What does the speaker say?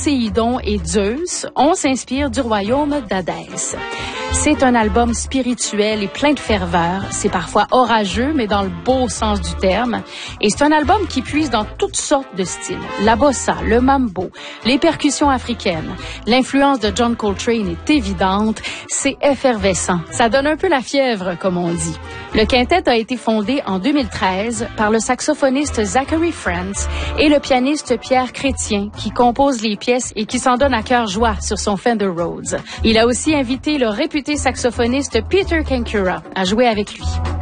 Poséidon et Zeus, on s'inspire du royaume d'Hadès. C'est un album spirituel et plein de ferveur. C'est parfois orageux, mais dans le beau sens du terme. Et c'est un album qui puise dans toutes sortes de styles. La bossa, le mambo, les percussions africaines. L'influence de John Coltrane est évidente. C'est effervescent. Ça donne un peu la fièvre, comme on dit. Le quintet a été fondé en 2013 par le saxophoniste Zachary France et le pianiste Pierre Chrétien, qui compose les pièces et qui s'en donne à cœur joie sur son Fender Rhodes. Il a aussi invité le réputé saxophoniste Peter Kankura à jouer avec lui.